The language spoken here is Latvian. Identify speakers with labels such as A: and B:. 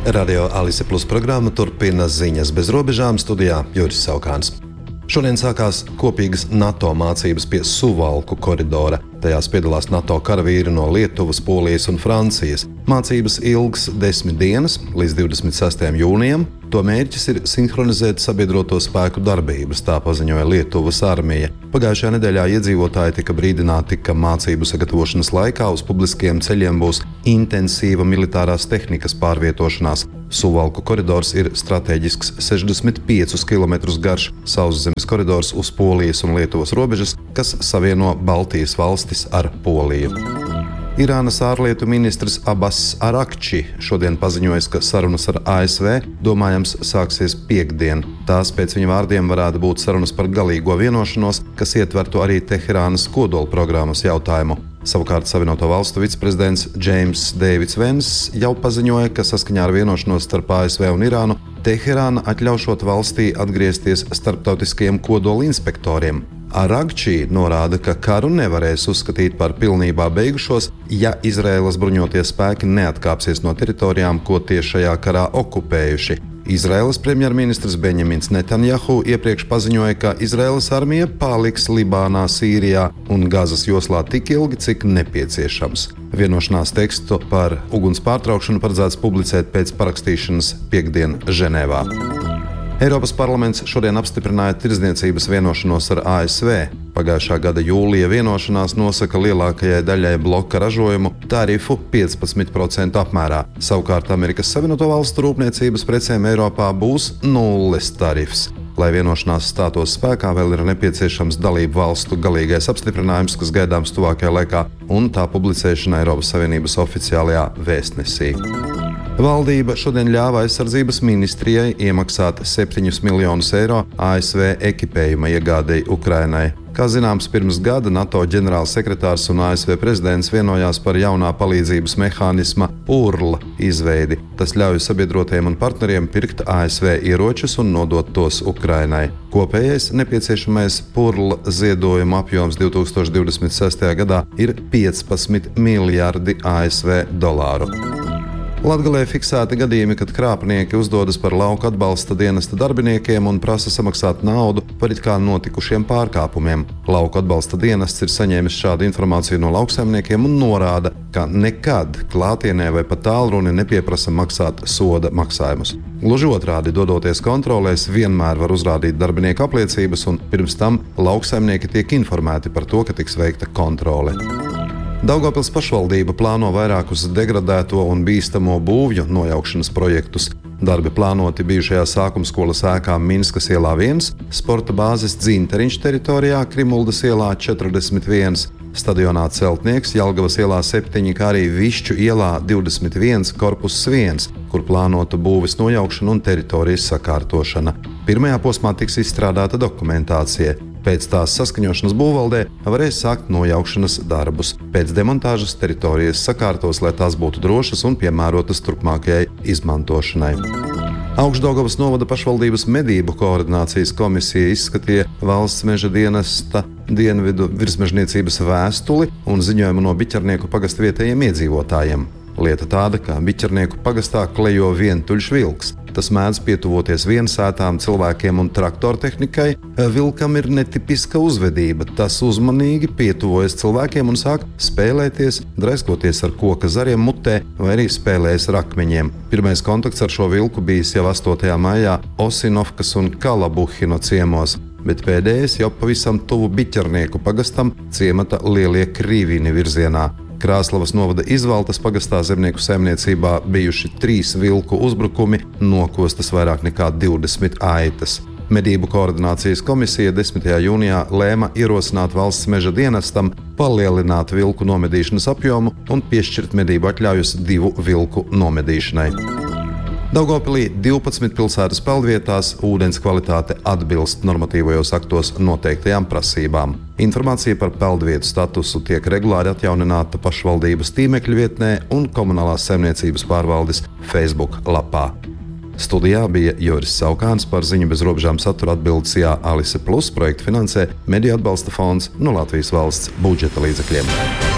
A: Radio Alise Plus programma turpina ziņas bez robežām, studijā Juris Saukāns. Šodien sākās kopīgas NATO mācības pie Suvalku koridora. Tajās piedalās NATO karavīri no Lietuvas, Polijas un Francijas. Mācības ilgs 10 dienas līdz 26. jūnijam. To mērķis ir sinhronizēt sabiedroto spēku darbības, tā paziņoja Lietuvas armija. Pagājušajā nedēļā iedzīvotāji tika brīdināti, ka mācību sagatavošanas laikā uz publiskiem ceļiem būs intensīva militārās tehnikas pārvietošanās. Suvalku koridors ir stratēģisks 65 km garš sauszemes koridors uz Polijas un Lietuvas robežas, kas savieno Baltijas valstis ar Poliju. Irānas ārlietu ministrs Abbas Arakči šodien paziņojis, ka sarunas ar ASV domājams sāksies piektdien. Tās pēc viņa vārdiem varētu būt sarunas par galīgo vienošanos, kas ietvertu arī Teherānas kodolprogrammas jautājumu. Savukārt Savienoto Valstu viceprezidents James Davids Vance jau paziņoja, ka saskaņā ar vienošanos starp ASV un Irānu Teherāna atļaušot valstī atgriezties starptautiskajiem kodola inspektoriem. Arakči norāda, ka karu nevarēs uzskatīt par pilnībā beigušos, ja Izraēlas bruņotie spēki neatkāpsies no teritorijām, ko tie šajā karā okupējuši. Izraēlas premjerministrs Benjamins Netanjahu iepriekš paziņoja, ka Izraēlas armija paliks Libānā, Sīrijā un Gazas joslā tik ilgi, cik nepieciešams. Vienošanās tekstu par uguns pārtraukšanu paredzēts publicēt pēc parakstīšanas piektdien Ženēvā. Eiropas parlaments šodien apstiprināja tirdzniecības vienošanos ar ASV. Pagājušā gada jūlija vienošanās nosaka lielākajai daļai bloka ražojumu tarifu 15% apmērā. Savukārt Amerikas Savienoto Valstu rūpniecības precēm Eiropā būs nulles tarifs. Lai vienošanās stātos spēkā, vēl ir nepieciešams dalību valstu galīgais apstiprinājums, kas gaidāms tuvākajā laikā, un tā publicēšana Eiropas Savienības oficiālajā vēstnesī. Valdība šodien ļāva aizsardzības ministrijai iemaksāt 7 miljonus eiro ASV ekipējuma iegādei Ukrainai. Kā zināms, pirms gada NATO ģenerālsekretārs un ASV prezidents vienojās par jaunā palīdzības mehānisma URL izveidi. Tas ļauj sabiedrotajiem un partneriem pirkt ASV ieročus un nodot tos Ukrainai. Kopējais nepieciešamais URL ziedojuma apjoms 2026. gadā ir 15 miljardi ASV dolāru. Latgalē fiksēti gadījumi, kad krāpnieki uzdodas par lauku atbalsta dienesta darbiniekiem un prasa samaksāt naudu par it kā notikušiem pārkāpumiem. Lauku atbalsta dienests ir saņēmis šādu informāciju no lauksaimniekiem un norāda, ka nekad klātienē vai pat tālruni nepieprasa maksāt soda maksājumus. Gluži otrādi, dodoties kontrolēs, vienmēr var uzrādīt darbinieku apliecības, un pirms tam lauksaimnieki tiek informēti par to, ka tiks veikta kontrole. Daugavpils pašvaldība plāno vairākus degradēto un bīstamo būvju nojaukšanas projektus. Darbi plānoti bijušajā sākumskolas ēkā Minskas ielā 1, sporta bāzes Dzinteriņš teritorijā Krimuldas ielā 41, stadionā Celtnieks Jelgavas ielā 7, kā arī Višķu ielā 21, korpus 1, kur plānota būves nojaukšana un teritorijas sakārtošana. Pirmajā posmā tiks izstrādāta dokumentācija. Pēc tās saskaņošanas būvvaldē varēs sākt nojaukšanas darbus. Pēc demontāžas teritorijas sakārtos, lai tās būtu drošas un piemērotas turpmākajai izmantošanai. Augšdaugavas novada pašvaldības medību koordinācijas komisija izskatīja valsts meža dienesta dienvidu virsmežniecības vēstuli un ziņojumu no Biķernieku pagasta vietējiem iedzīvotājiem. Lieta tāda, ka Biķernieku pagastā klejo vientuļš vilks. Tas mēdz pietuvoties viensētām cilvēkiem un traktortehnikai. Vilkam ir netipiska uzvedība. Tas uzmanīgi pietuvojas cilvēkiem un sāk spēlēties, draiskoties ar koka zariem mutē vai arī spēlējas ar akmeņiem. Pirmais kontakts ar šo vilku bijis jau 8. maijā Osinovkas un Kalabuhino ciemos, bet pēdējais jau pavisam tuvu Biķernieku pagastam ciemata Lielie Krīvini virzienā. Krāslavas novada Izvaltas pagastā zemnieku saimniecībā bijuši 3 vilku uzbrukumi, nokostas vairāk nekā 20 aitas. Medību koordinācijas komisija 10. jūnijā lēma ierosināt valsts meža dienestam palielināt vilku nomedīšanas apjomu un piešķirt medību atļaujas 2 vilku nomedīšanai. Daugavpilī 12 pilsētas peldvietās ūdens kvalitāte atbilst normatīvajos aktos noteiktajām prasībām. Informācija par peldvietu statusu tiek regulāri atjaunināta pašvaldības tīmekļa vietnē un komunālās saimniecības pārvaldes Facebook lapā. Studijā bija Juris Saukāns, par ziņu bez robežām satura atbildes Alise Plus projektu finansē Mediju atbalsta fonds no Latvijas valsts budžeta līdzekļiem.